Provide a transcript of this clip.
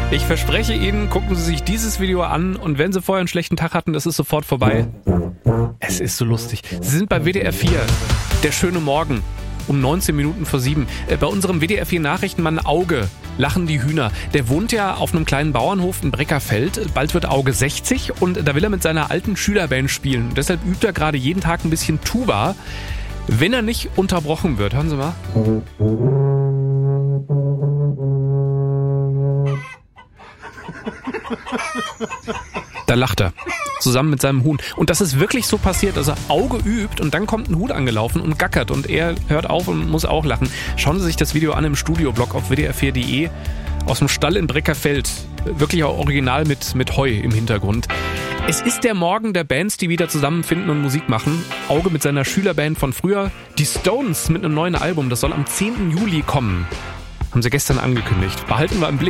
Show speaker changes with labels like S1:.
S1: Ich verspreche Ihnen, gucken Sie sich dieses Video an und wenn Sie vorher einen schlechten Tag hatten, das ist sofort vorbei. Es ist so lustig. Sie sind bei WDR 4. Der schöne Morgen. Um 19 Minuten vor 7. Bei unserem WDR 4 Nachrichtenmann Auge lachen die Hühner. Der wohnt ja auf einem kleinen Bauernhof in Breckerfeld. Bald wird Auge 60 und da will er mit seiner alten Schülerband spielen. Und deshalb übt er gerade jeden Tag ein bisschen Tuba, wenn er nicht unterbrochen wird. Hören Sie mal. Da lacht er. Zusammen mit seinem Huhn. Und das ist wirklich so passiert. Also Auge übt und dann kommt ein Huhn angelaufen und gackert. Und er hört auf und muss auch lachen. Schauen Sie sich das Video an im Studioblog auf wdr4.de. Aus dem Stall in Breckerfeld. Wirklich auch original mit Heu im Hintergrund. Es ist der Morgen der Bands, die wieder zusammenfinden und Musik machen. Auge mit seiner Schülerband von früher. Die Stones mit einem neuen Album. Das soll am 10. Juli kommen. Haben sie gestern angekündigt. Behalten wir im Blick.